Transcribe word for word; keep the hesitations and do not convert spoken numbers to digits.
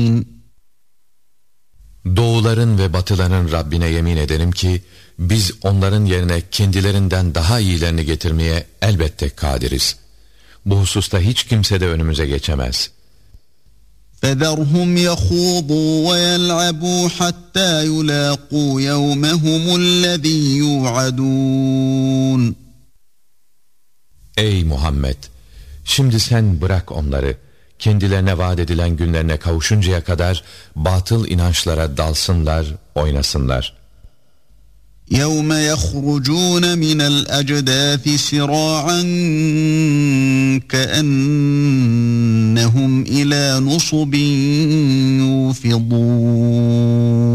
Doğuların ve batıların Rabbine yemin ederim ki biz onların yerine kendilerinden daha iyilerini getirmeye elbette kadiriz. Bu hususta hiç kimse de önümüze geçemez. فَذَرْهُمْ يَخُوضُوا وَيَلْعَبُوا حَتَّى يُلَاقُوا يَوْمَهُمُ الَّذ۪ي يُوعَدُونَ. Ey Muhammed! Şimdi sen bırak onları, kendilerine vaat edilen günlerine kavuşuncaya kadar batıl inançlara dalsınlar, oynasınlar. يَوْمَ يَخْرُجُونَ مِنَ الْأَجْدَاثِ سِرَاعًا كَأَنَّهُمْ إِلَى نُصُبٍ يُوفِضُونَ.